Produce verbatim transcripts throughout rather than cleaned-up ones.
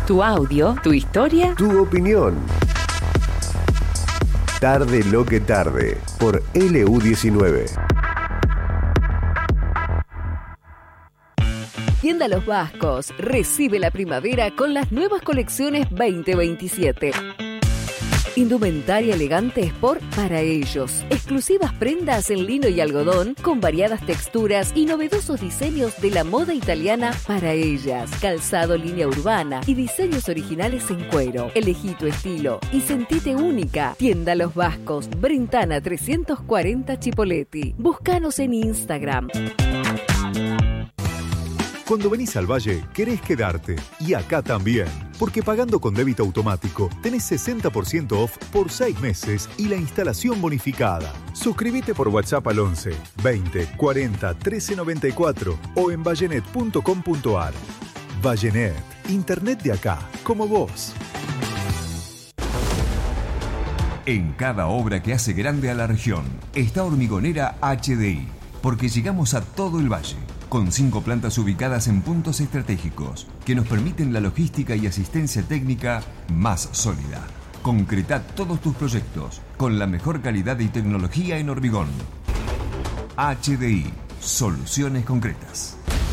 Tu audio, tu historia, tu opinión. Tarde lo que tarde, por L U diecinueve. Tienda Los Vascos recibe la primavera con las nuevas colecciones veinte veintisiete. Indumentaria elegante Sport para ellos. Exclusivas prendas en lino y algodón con variadas texturas y novedosos diseños de la moda italiana para ellas. Calzado línea urbana y diseños originales en cuero. Elegí tu estilo y sentite única. Tienda Los Vascos, Brentana trescientos cuarenta Chipoleti. Búscanos en Instagram. Cuando venís al Valle, querés quedarte. Y acá también. Porque pagando con débito automático, tenés sesenta por ciento off por seis meses y la instalación bonificada. Suscríbete por WhatsApp al once, veinte, cuarenta, trece noventa y cuatro o en vallenet punto com punto ar. Vallenet, internet de acá, como vos. En cada obra que hace grande a la región, está Hormigonera H D I. Porque llegamos a todo el Valle. Con cinco plantas ubicadas en puntos estratégicos que nos permiten la logística y asistencia técnica más sólida. Concreta todos tus proyectos con la mejor calidad y tecnología en hormigón. H D I, soluciones concretas.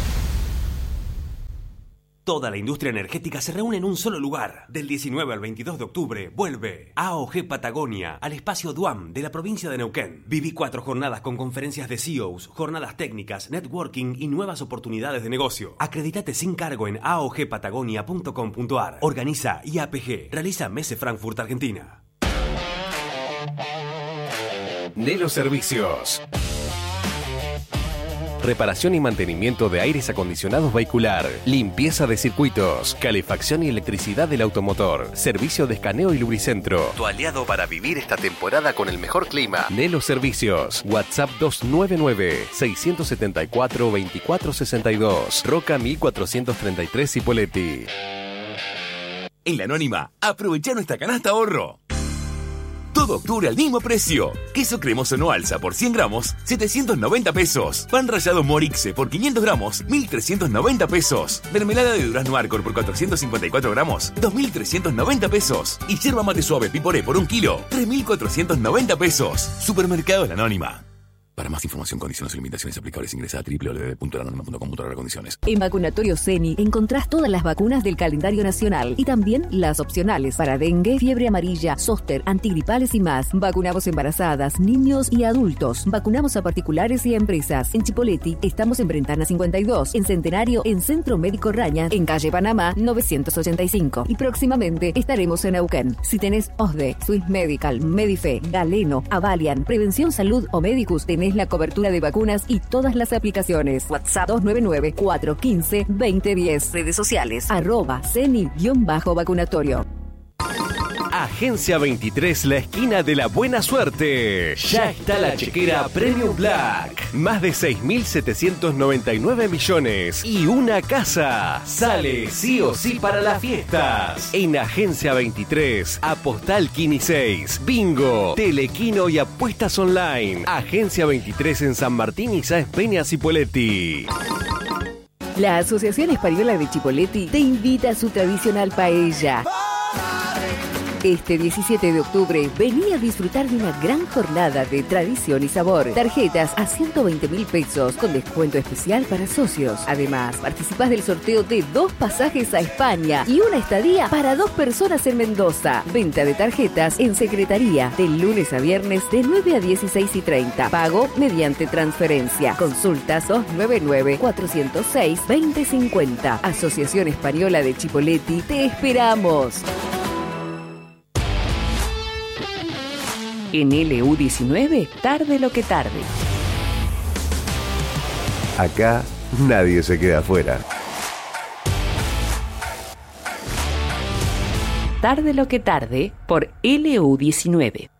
Toda la industria energética se reúne en un solo lugar. Del diecinueve al veintidós de octubre vuelve A O G Patagonia al espacio Duam de la provincia de Neuquén. Viví cuatro jornadas con conferencias de C E Os, jornadas técnicas, networking y nuevas oportunidades de negocio. Acredítate sin cargo en a o g patagonia punto com punto ar. Organiza I A P G. Realiza Messe Frankfurt, Argentina. Nelo Servicios. Reparación y mantenimiento de aires acondicionados vehicular, limpieza de circuitos, calefacción y electricidad del automotor, servicio de escaneo y lubricentro. Tu aliado para vivir esta temporada con el mejor clima. Nelo Servicios. WhatsApp dos nueve nueve, seis siete cuatro, dos cuatro seis dos. Roca mil cuatrocientos treinta y tres Cipolletti. En La Anónima, aprovecha nuestra canasta ahorro. Todo octubre al mismo precio. Queso cremoso no alza por cien gramos, setecientos noventa pesos. Pan rallado Morixe por quinientos gramos, mil trescientos noventa pesos. Mermelada de durazno Arcor por cuatrocientos cincuenta y cuatro gramos, dos mil trescientos noventa pesos. Y yerba mate suave Piporé por un kilo, tres mil cuatrocientos noventa pesos. Supermercado La Anónima. Para más información, condiciones y limitaciones aplicables, ingresa a doble u doble u doble u punto la anónima punto com punto ar condiciones. En Vacunatorio Ceni encontrás todas las vacunas del calendario nacional y también las opcionales para dengue, fiebre amarilla, zóster, antigripales y más. Vacunamos embarazadas, niños y adultos. Vacunamos a particulares y a empresas. En Chipolletti estamos en Brentana cincuenta y dos, en Centenario, en Centro Médico Raña, en calle Panamá novecientos ochenta y cinco. Y próximamente estaremos en Neuquén. Si tenés O S D E, Swiss Medical, Medife, Galeno, Avalian, Prevención Salud o Medicus, tenés la cobertura de vacunas y todas las aplicaciones. WhatsApp dos nueve nueve, cuatro uno cinco, dos cero uno cero. Redes sociales arroba ceni-vacunatorio. Agencia veintitrés, la esquina de la buena suerte. Ya está la chequera Premium Black. Más de seis mil setecientos noventa y nueve millones y una casa. Sale sí o sí para las fiestas. En Agencia veintitrés, Apostal Quini seis, Bingo, Telequino y apuestas online. Agencia veintitrés en San Martín y Sáenz Peña, Cipolletti. La Asociación Española de Chipolletti te invita a su tradicional paella. Este diecisiete de octubre, vení a disfrutar de una gran jornada de tradición y sabor. Tarjetas a ciento veinte mil pesos con descuento especial para socios. Además, participás del sorteo de dos pasajes a España y una estadía para dos personas en Mendoza. Venta de tarjetas en secretaría de lunes a viernes de nueve a dieciséis y treinta. Pago mediante transferencia. Consultas dos nueve nueve, cuatro cero seis, dos cero cinco cero. Asociación Española de Chipolletti, te esperamos. En L U diecinueve, tarde lo que tarde. Acá nadie se queda afuera. Tarde lo que tarde por L U diecinueve.